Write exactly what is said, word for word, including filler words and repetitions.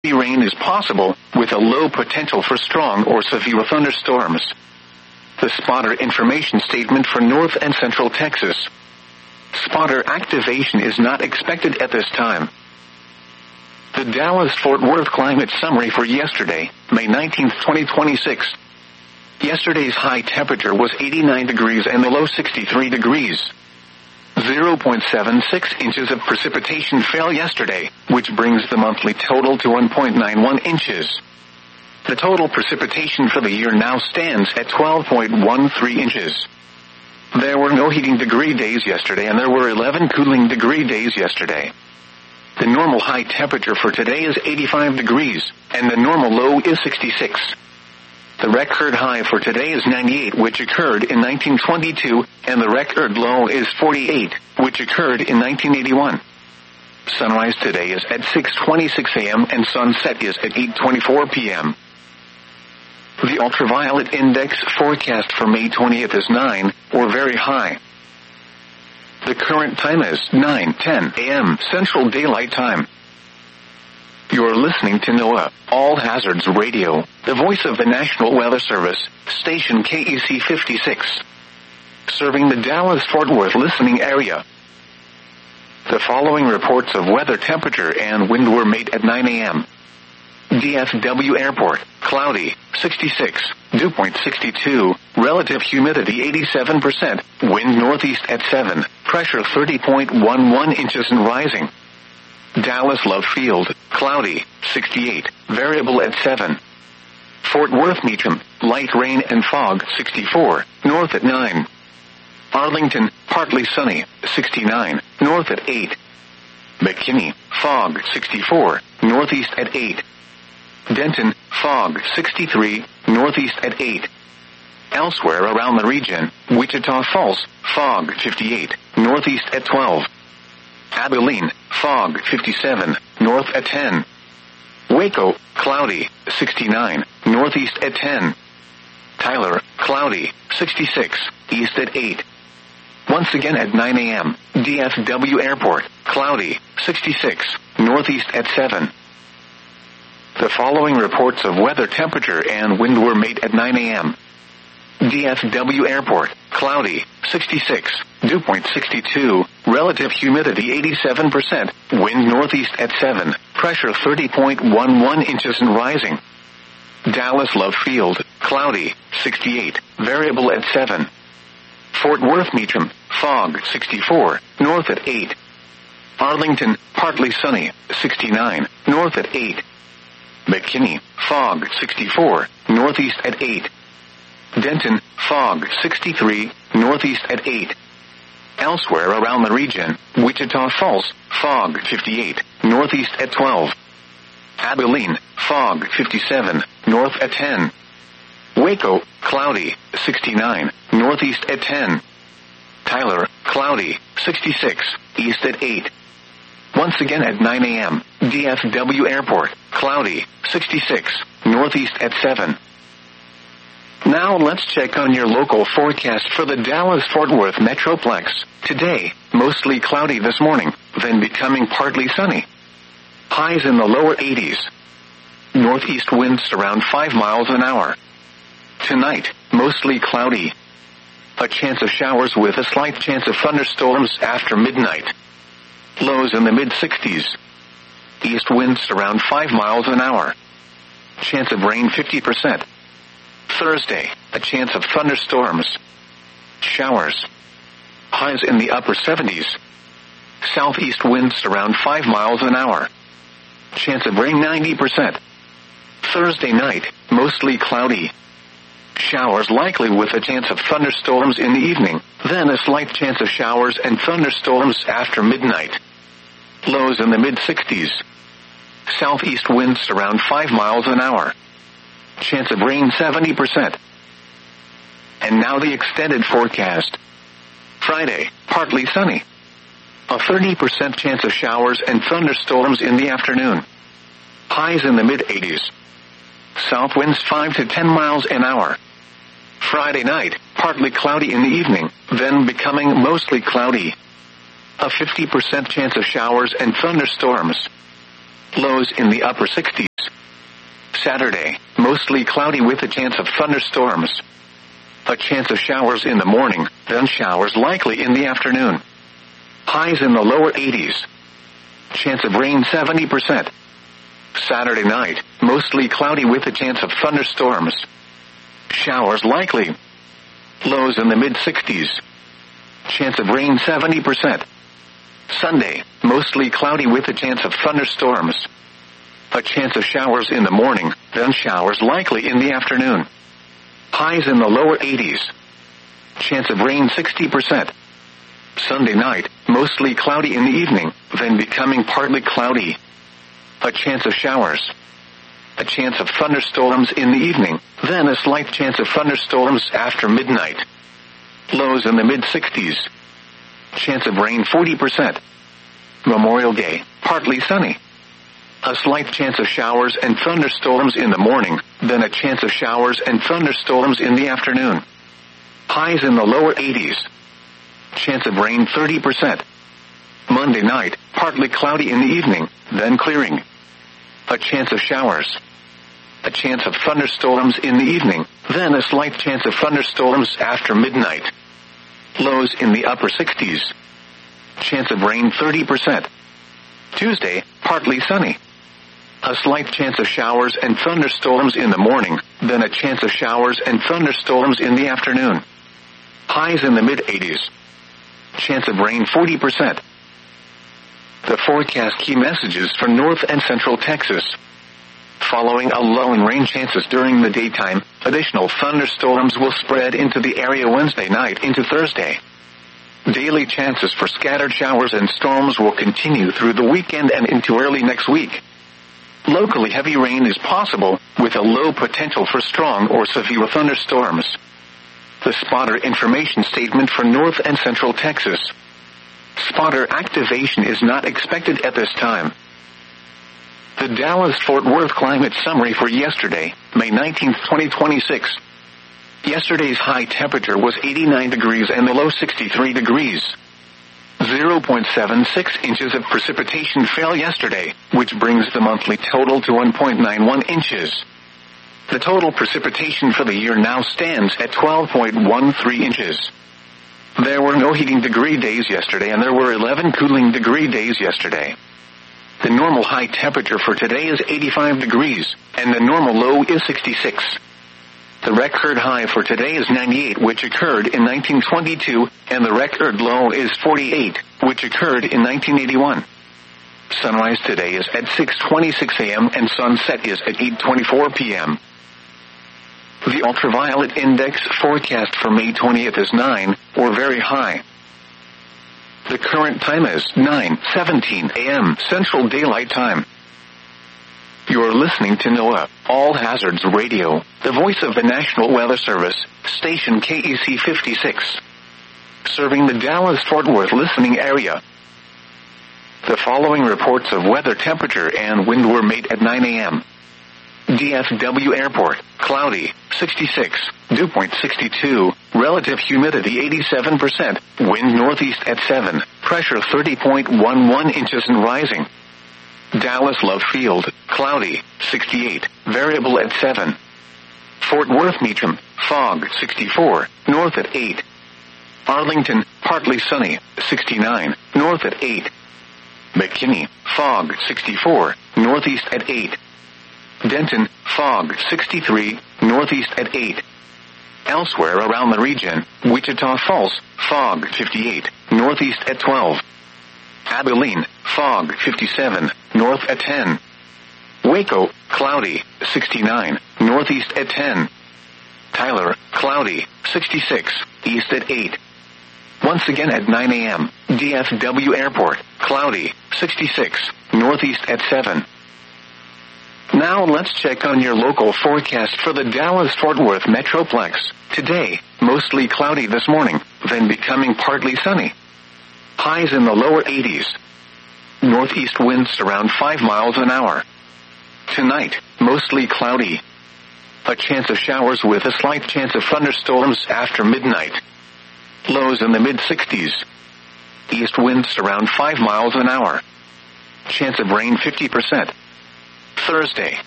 heavy rain is possible, with a low potential for strong or severe thunderstorms. The spotter information statement for North and Central Texas. Spotter activation is not expected at this time. The Dallas-Fort Worth climate summary for yesterday, May nineteenth, twenty twenty-six. Yesterday's high temperature was eighty-nine degrees and the low sixty-three degrees. zero point seven six inches of precipitation fell yesterday, which brings the monthly total to one point nine one inches. The total precipitation for the year now stands at twelve point one three inches. There were no heating degree days yesterday and there were eleven cooling degree days yesterday. The normal high temperature for today is eighty-five degrees, and the normal low is sixty-six. The record high for today is ninety-eight, which occurred in nineteen twenty-two, and the record low is forty-eight, which occurred in nineteen eighty-one. Sunrise today is at six twenty-six a.m. and sunset is at eight twenty-four p.m. The ultraviolet index forecast for May twentieth is nine, or very high. The current time is nine ten a.m. Central Daylight Time. You're listening to NOAA, All Hazards Radio, the voice of the National Weather Service, station K E C fifty-six. Serving the Dallas-Fort Worth listening area. The following reports of weather temperature and wind were made at nine a.m. D F W Airport, cloudy, sixty-six, dew point sixty-two, relative humidity eighty-seven percent, wind northeast at seven, pressure thirty point one one inches and rising. Dallas Love Field, cloudy, sixty-eight, variable at seven. Fort Worth Meacham, light rain and fog, sixty-four, north at nine. Arlington, partly sunny, sixty-nine, north at eight. McKinney, fog, sixty-four, northeast at eight. Denton, fog, sixty-three, northeast at eight. Elsewhere around the region, Wichita Falls, fog, fifty-eight, northeast at twelve. Abilene, fog, fifty-seven, north at ten. Waco, cloudy, sixty-nine, northeast at ten. Tyler, cloudy, sixty-six, east at eight. Once again at nine a.m., D F W Airport, cloudy, sixty-six, northeast at seven. The following reports of weather temperature and wind were made at nine a.m. D F W Airport, cloudy, sixty-six, dew point sixty-two, relative humidity eighty-seven percent, wind northeast at seven, pressure thirty point one one inches and rising. Dallas Love Field, cloudy, sixty-eight, variable at seven. Fort Worth Meacham, fog, sixty-four, north at eight. Arlington, partly sunny, sixty-nine, north at eight. McKinney, fog, sixty-four, northeast at eight. Denton, fog, sixty-three, northeast at eight. Elsewhere around the region, Wichita Falls, fog, fifty-eight, northeast at twelve. Abilene, fog, fifty-seven, north at ten. Waco, cloudy, sixty-nine, northeast at ten. Tyler, cloudy, sixty-six, east at eight. Once again at nine a.m., D F W Airport, cloudy, sixty-six, northeast at seven. Now let's check on your local forecast for the Dallas-Fort Worth Metroplex. Today, mostly cloudy this morning, then becoming partly sunny. Highs in the lower eighties. Northeast winds around five miles an hour. Tonight, mostly cloudy. A chance of showers with a slight chance of thunderstorms after midnight. Lows in the mid-sixties. East winds around five miles an hour. Chance of rain fifty percent. Thursday, a chance of thunderstorms. Showers. Highs in the upper seventies. Southeast winds around five miles an hour. Chance of rain ninety percent. Thursday night, mostly cloudy. Showers likely with a chance of thunderstorms in the evening, then a slight chance of showers and thunderstorms after midnight. Lows in the mid-sixties. Southeast winds around five miles an hour. Chance of rain seventy percent. And now the extended forecast. Friday, partly sunny. A thirty percent chance of showers and thunderstorms in the afternoon. Highs in the mid-eighties. South winds five to ten miles an hour. Friday night, partly cloudy in the evening, then becoming mostly cloudy. A fifty percent chance of showers and thunderstorms. Lows in the upper sixties. Saturday, mostly cloudy with a chance of thunderstorms. A chance of showers in the morning, then showers likely in the afternoon. Highs in the lower eighties. Chance of rain seventy percent. Saturday night, mostly cloudy with a chance of thunderstorms. Showers likely. Lows in the mid-sixties. Chance of rain seventy percent. Sunday, mostly cloudy with a chance of thunderstorms. A chance of showers in the morning, then showers likely in the afternoon. Highs in the lower eighties. Chance of rain sixty percent. Sunday night, mostly cloudy in the evening, then becoming partly cloudy. A chance of showers. A chance of thunderstorms in the evening, then a slight chance of thunderstorms after midnight. Lows in the mid-sixties. Chance of rain forty percent. Memorial Day, partly sunny. A slight chance of showers and thunderstorms in the morning, then a chance of showers and thunderstorms in the afternoon. Highs in the lower eighties. Chance of rain thirty percent. Monday night, partly cloudy in the evening, then clearing. A chance of showers. A chance of thunderstorms in the evening, then a slight chance of thunderstorms after midnight. Lows in the upper sixties. Chance of rain thirty percent. Tuesday, partly sunny. A slight chance of showers and thunderstorms in the morning, then a chance of showers and thunderstorms in the afternoon. Highs in the mid-eighties. Chance of rain forty percent. The forecast key messages for North and Central Texas. Following a lull in rain chances during the daytime, additional thunderstorms will spread into the area Wednesday night into Thursday. Daily chances for scattered showers and storms will continue through the weekend and into early next week. Locally heavy rain is possible, with a low potential for strong or severe thunderstorms. The spotter information statement for North and Central Texas. Spotter activation is not expected at this time. The Dallas-Fort Worth climate summary for yesterday, May nineteenth, twenty twenty-six. Yesterday's high temperature was eighty-nine degrees and the low sixty-three degrees. zero point seven six inches of precipitation fell yesterday, which brings the monthly total to one point nine one inches. The total precipitation for the year now stands at twelve point one three inches. There were no heating degree days yesterday and there were eleven cooling degree days yesterday. The normal high temperature for today is eighty-five degrees, and the normal low is sixty-six. The record high for today is ninety-eight, which occurred in nineteen twenty-two, and the record low is forty-eight, which occurred in nineteen eighty-one. Sunrise today is at six twenty-six a.m. and sunset is at eight twenty-four p.m. The ultraviolet index forecast for May twentieth is nine, or very high. The current time is nine seventeen a.m. Central Daylight Time. You're listening to NOAA, All Hazards Radio, the voice of the National Weather Service, station K E C fifty-six. Serving the Dallas-Fort Worth listening area. The following reports of weather temperature and wind were made at nine a.m. D F W Airport, cloudy, sixty-six, dew point sixty-two, relative humidity eighty-seven percent, wind northeast at seven, pressure thirty point one one inches and rising. Dallas Love Field, cloudy, sixty-eight, variable at seven. Fort Worth Meacham, fog, sixty-four, north at eight. Arlington, partly sunny, sixty-nine, north at eight. McKinney, fog, sixty-four, northeast at eight. Denton, fog, sixty-three, northeast at eight. Elsewhere around the region, Wichita Falls, fog, fifty-eight, northeast at twelve. Abilene, fog, fifty-seven, north at ten. Waco, cloudy, sixty-nine, northeast at ten. Tyler, cloudy, sixty-six, east at eight. Once again at nine a.m., D F W Airport, cloudy, sixty-six, northeast at seven. Now let's check on your local forecast for the Dallas-Fort Worth Metroplex. Today, mostly cloudy this morning, then becoming partly sunny. Highs in the lower eighties. Northeast winds around five miles an hour. Tonight, mostly cloudy. A chance of showers with a slight chance of thunderstorms after midnight. Lows in the mid-sixties. East winds around five miles an hour. Chance of rain fifty percent. Thursday.